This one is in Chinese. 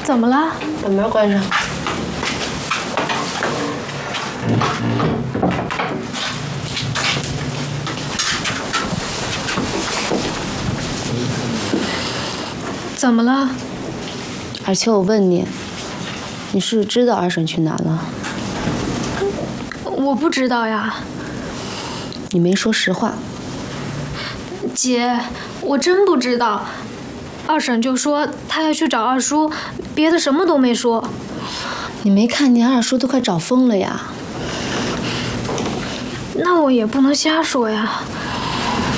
怎么了？ 把门关上。 怎么了？ 而且我问你，你是不是知道二婶去哪了？ 我不知道呀。 你没说实话。 姐，我真不知道。二婶就说她要去找二叔，别的什么都没说。 你没看见二叔都快找疯了呀？ 那我也不能瞎说呀。